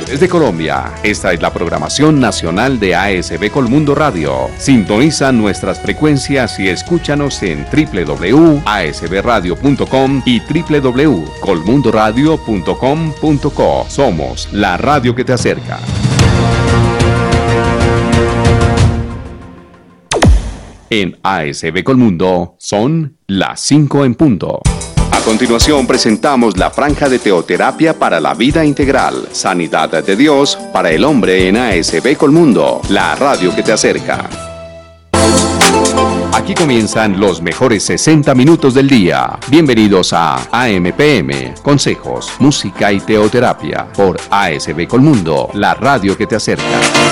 Desde Colombia, esta es la programación nacional de ASB Colmundo Radio. Sintoniza nuestras frecuencias y escúchanos en www.asbradio.com y www.colmundoradio.com.co. Somos la radio que te acerca. En ASB Colmundo son las 5 en punto. A continuación presentamos la franja de teoterapia para la vida integral, sanidad de Dios para el hombre en ASB Colmundo, la radio que te acerca. Aquí comienzan los mejores 60 minutos del día. Bienvenidos a AMPM, consejos, música y teoterapia por ASB Colmundo, la radio que te acerca.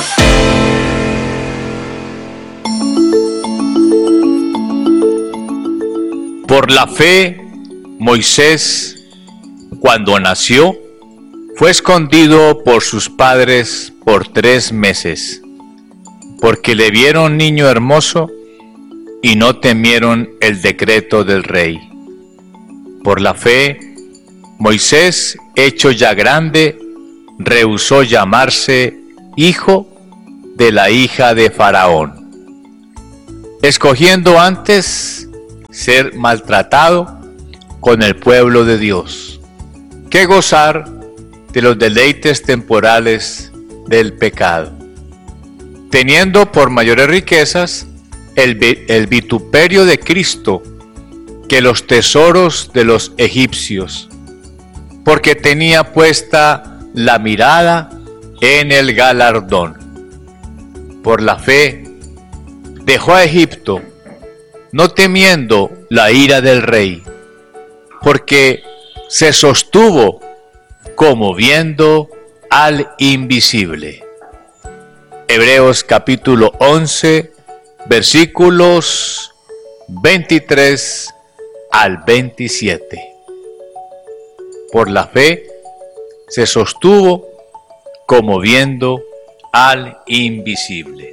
Por la fe, Moisés, cuando nació, fue escondido por sus padres por 3 meses, porque le vieron niño hermoso y no temieron el decreto del rey. Por la fe, Moisés, hecho ya grande, rehusó llamarse hijo de la hija de Faraón, escogiendo antes ser maltratado con el pueblo de Dios, que gozar de los deleites temporales del pecado, teniendo por mayores riquezas el vituperio de Cristo que los tesoros de los egipcios, porque tenía puesta la mirada en el galardón. Por la fe dejó a Egipto, no temiendo la ira del rey, porque se sostuvo como viendo al invisible. Hebreos capítulo 11, versículos 23 al 27. Por la fe se sostuvo como viendo al invisible.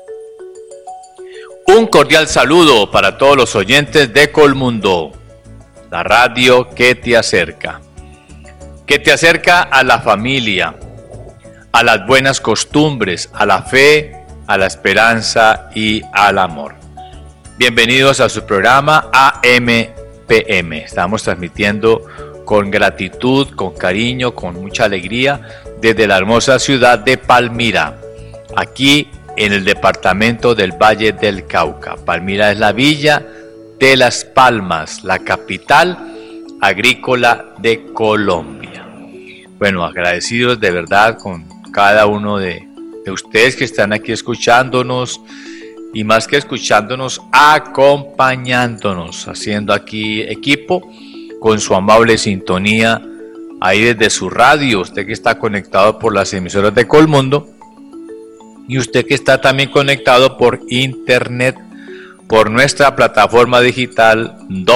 Un cordial saludo para todos los oyentes de Colmundo, la radio que te acerca a la familia, a las buenas costumbres, a la fe, a la esperanza y al amor. Bienvenidos a su programa AMPM. Estamos transmitiendo con gratitud, con cariño, con mucha alegría desde la hermosa ciudad de Palmira, aquí en el departamento del Valle del Cauca. Palmira es la villa de Las Palmas, la capital agrícola de Colombia. Bueno, agradecidos de verdad con cada uno de ustedes que están aquí escuchándonos, y más que escuchándonos, acompañándonos, haciendo aquí equipo con su amable sintonía ahí desde su radio, usted que está conectado por las emisoras de Colmundo, y usted que está también conectado por internet, por nuestra plataforma digital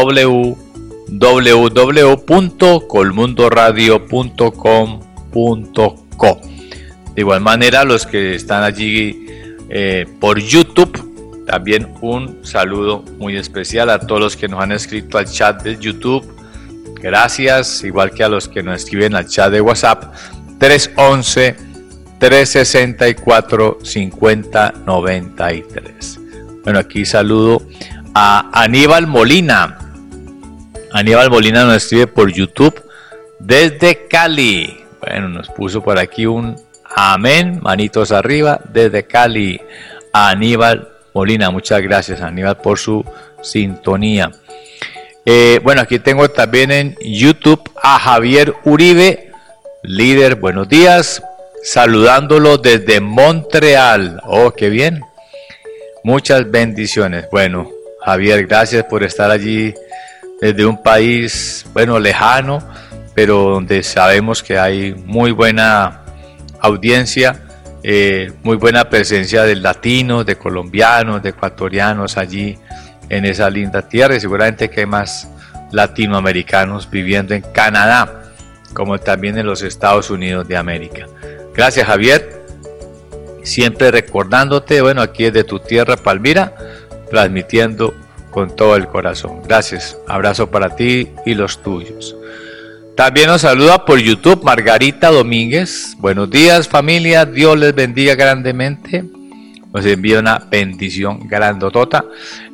www.colmundoradio.com.co. De igual manera, los que están allí por YouTube, también un saludo muy especial a todos los que nos han escrito al chat de YouTube. Gracias, igual que a los que nos escriben al chat de WhatsApp 311-364-5093. Bueno, aquí saludo a Aníbal Molina. Aníbal Molina nos escribe por YouTube desde Cali. Bueno, nos puso por aquí un amén, manitos arriba, desde Cali. A Aníbal Molina, muchas gracias Aníbal por su sintonía. Bueno, aquí tengo también en YouTube a Javier Uribe, líder, buenos días, saludándolo desde Montreal. Oh, qué bien. Muchas bendiciones. Bueno, Javier, gracias por estar allí desde un país, bueno, lejano, pero donde sabemos que hay muy buena audiencia, muy buena presencia de latinos, de colombianos, de ecuatorianos allí en esa linda tierra, y seguramente que hay más latinoamericanos viviendo en Canadá, como también en los Estados Unidos de América. Gracias, Javier. Siempre recordándote, bueno, aquí es de tu tierra, Palmira, transmitiendo con todo el corazón. Gracias, abrazo para ti y los tuyos. También nos saluda por YouTube Margarita Domínguez. Buenos días, familia, Dios les bendiga grandemente. Nos envía una bendición grandotota.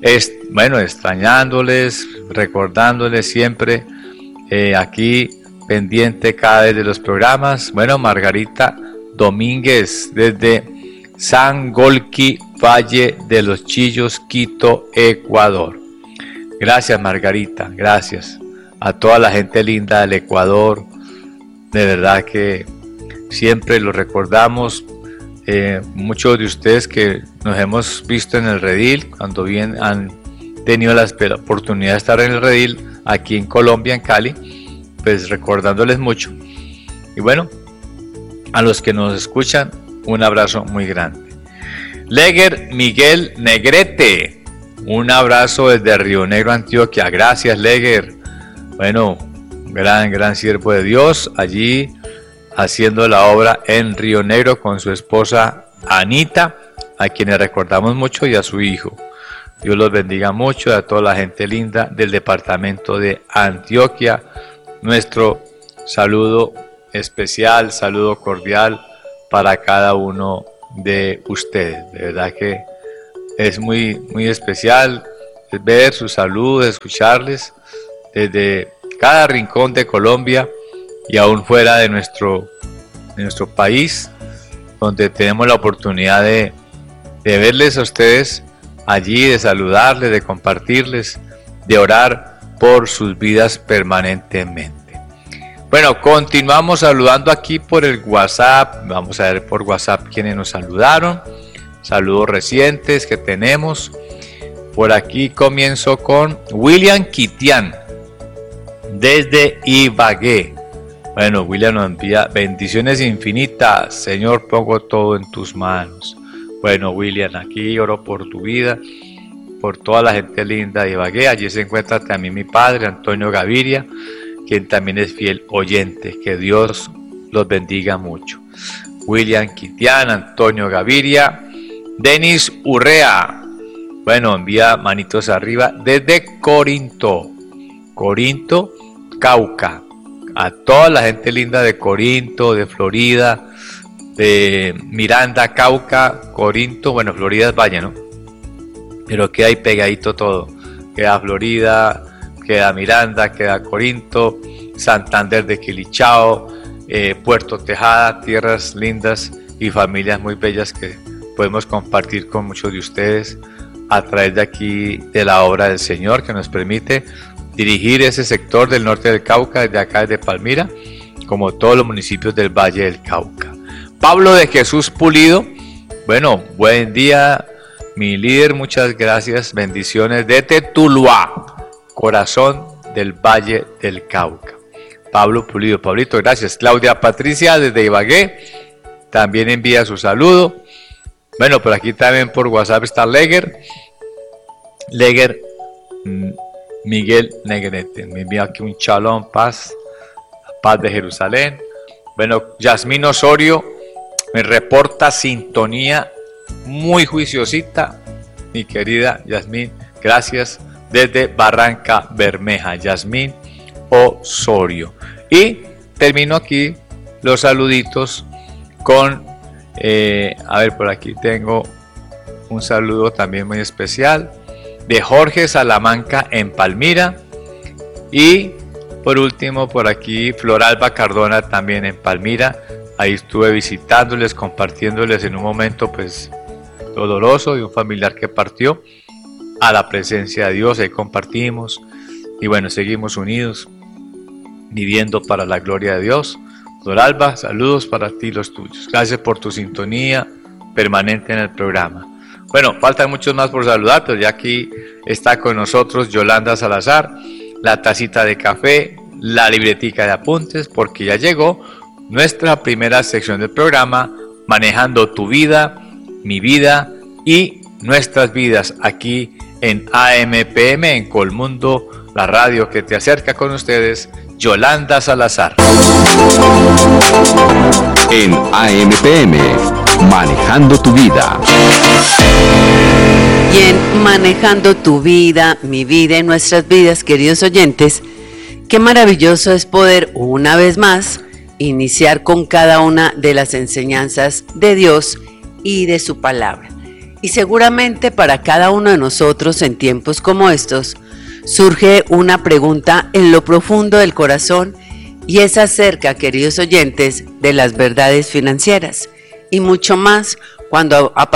Extrañándoles, recordándoles siempre aquí pendiente cada vez de los programas. Bueno, Margarita Domínguez desde Sangolquí, Valle de los Chillos, Quito, Ecuador. Gracias, Margarita, gracias a toda la gente linda del Ecuador. De verdad que siempre lo recordamos. Muchos de ustedes que nos hemos visto en el Redil, cuando bien han tenido la oportunidad de estar en el Redil, aquí en Colombia, en Cali, pues recordándoles mucho. Y bueno, a los que nos escuchan, un abrazo muy grande. Leger Miguel Negrete, un abrazo desde Río Negro, Antioquia. Gracias, Leger. Bueno, gran siervo de Dios, allí haciendo la obra en Río Negro con su esposa Anita, a quienes recordamos mucho, y a su hijo. Dios los bendiga mucho, a toda la gente linda del departamento de Antioquia. Nuestro saludo especial, saludo cordial para cada uno de ustedes. De verdad que es muy especial ver su salud, escucharles desde cada rincón de Colombia y aún fuera de nuestro país, donde tenemos la oportunidad de verles a ustedes allí, de saludarles, de compartirles, de orar por sus vidas permanentemente. Bueno, continuamos saludando aquí por el WhatsApp. Vamos a ver por WhatsApp quienes nos saludaron. Saludos recientes que tenemos. Por aquí comienzo con William Kitian, desde Ibagué. Bueno, William nos envía bendiciones infinitas. Señor, pongo todo en tus manos. Bueno, William, aquí oro por tu vida, por toda la gente linda de Ibagué. Allí se encuentra también mi padre, Antonio Gaviria, quien también es fiel oyente. Que Dios los bendiga mucho. William Kitian, Antonio Gaviria, Denis Urrea. Bueno, envía manitos arriba desde Corinto, Cauca. A toda la gente linda de Corinto, de Florida, de Miranda, Cauca, Corinto. Bueno, Florida es Valle, ¿no? Pero queda ahí pegadito todo. Queda Florida, queda Miranda, queda Corinto, Santander de Quilichao, Puerto Tejada, tierras lindas y familias muy bellas que podemos compartir con muchos de ustedes a través de aquí de la obra del Señor, que nos permite dirigir ese sector del norte del Cauca, desde acá desde Palmira, como todos los municipios del Valle del Cauca. Pablo de Jesús Pulido, bueno, buen día mi líder, muchas gracias, bendiciones desde Tuluá, corazón del Valle del Cauca. Pablo Pulido, Pablito, gracias. Claudia Patricia desde Ibagué, también envía su saludo. Bueno, por aquí también por WhatsApp está Leger Miguel Negrete, me envía aquí un shalom, paz de Jerusalén. Bueno, Yasmín Osorio me reporta sintonía muy juiciosita, mi querida Yasmín, gracias, desde Barranca Bermeja, Yasmín Osorio. Y termino aquí los saluditos con, a ver, por aquí tengo un saludo también muy especial de Jorge Salamanca en Palmira, y por último por aquí Floralba Cardona también en Palmira. Ahí estuve visitándoles, compartiéndoles en un momento pues doloroso de un familiar que partió a la presencia de Dios. Ahí compartimos y bueno, seguimos unidos viviendo para la gloria de Dios. Floralba, saludos para ti y los tuyos. Gracias por tu sintonía permanente en el programa. Bueno, faltan muchos más por saludar, pero ya aquí está con nosotros Yolanda Salazar, la tacita de café, la libretica de apuntes, porque ya llegó nuestra primera sección del programa, Manejando tu vida, mi vida y nuestras vidas, aquí en AMPM, en Colmundo, la radio que te acerca con ustedes, Yolanda Salazar. En AMPM, Manejando tu vida. Y en Manejando tu vida, mi vida y nuestras vidas, queridos oyentes, qué maravilloso es poder una vez más iniciar con cada una de las enseñanzas de Dios y de su palabra. Y seguramente para cada uno de nosotros en tiempos como estos surge una pregunta en lo profundo del corazón, y es acerca, queridos oyentes, de las verdades financieras y mucho más cuando